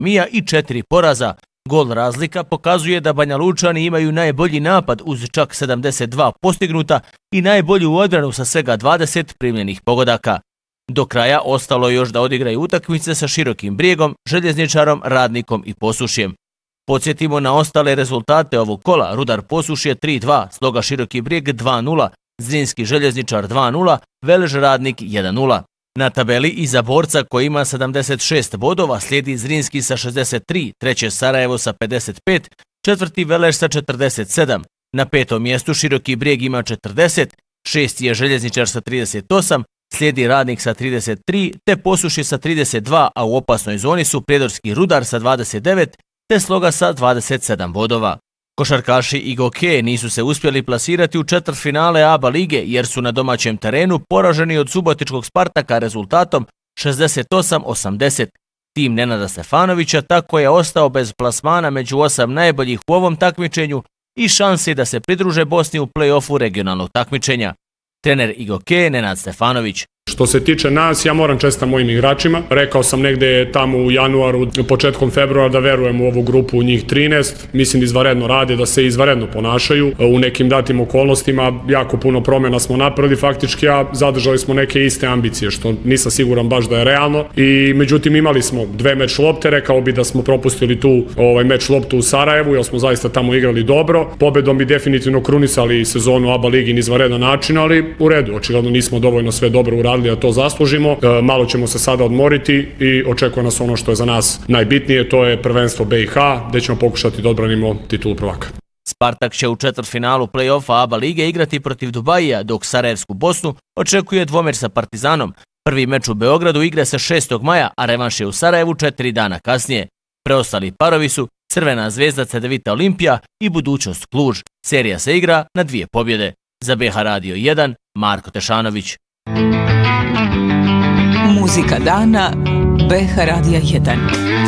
remija i 4 poraza. Gol razlika pokazuje da Banjalučani imaju najbolji napad uz čak 72 postignuta i najbolju odbranu sa svega 20 primljenih pogodaka. Do kraja ostalo je još da odigraju utakmice sa Širokim Brijegom, Željezničarom, Radnikom i Posušjem. Podsjetimo na ostale rezultate ovog kola. Rudar Posušje 3-2, Sloga Široki Brijeg 2-0, Zrinski Željezničar 2-0, Velež Radnik 1-0. Na tabeli iza Borca koji ima 76 bodova slijedi Zrinski sa 63, treće Sarajevo sa 55, četvrti Velež sa 47. Na 5. mjestu Široki Brijeg ima 40, šesti je Željezničar sa 38, slijedi Radnik sa 33, te Posušje sa 32, a u opasnoj zoni su Prijedorski Rudar sa 29, te Sloga sa 27 bodova. Košarkaši IGOK nisu se uspjeli plasirati u četvrtfinale ABA lige jer su na domaćem terenu poraženi od subotičkog Spartaka rezultatom 68-80. Tim Nenada Stefanovića tako je ostao bez plasmana među 8 najboljih u ovom takmičenju i šanse da se pridruže Bosni u play-offu regionalnog takmičenja. Trener IGOK Nenad Stefanović. Što se tiče nas, ja moram čestitam mojim igračima. Rekao sam negde tamo u januaru, početkom februara da verujem u ovu grupu, njih 13. Mislim da izvanredno rade, da se izvanredno ponašaju. U nekim datim okolnostima jako puno promjena smo napravili faktički, a zadržali smo neke iste ambicije, što nisam siguran baš da je realno. I međutim imali smo 2 meč lopte, rekao bi da smo propustili tu meč loptu u Sarajevu, jer smo zaista tamo igrali dobro. Pobedom bi definitivno krunisali sezonu ABA ligi na izvanredan način, ali u redu, očigledno nismo dovoljno sve dobro uradili da to zaslužimo. Malo ćemo se sada odmoriti i očekuje nas ono što je za nas najbitnije, to je prvenstvo BiH, gdje ćemo pokušati da odbranimo titulu prvaka. Spartak će u četvrtfinalu play-offa ABA lige igrati protiv Dubajija, dok Sarajevsku Bosnu očekuje dvomeč sa Partizanom. Prvi meč u Beogradu igra se 6. maja, a revanš je u Sarajevu 4 dana kasnije. Preostali parovi su Crvena zvezda Cedevita Olimpija i Budućnost Kluž. Serija se igra na 2 pobjede. Za BiH Radio 1, Marko Tešanović. Muzika dana BiH Radija 1.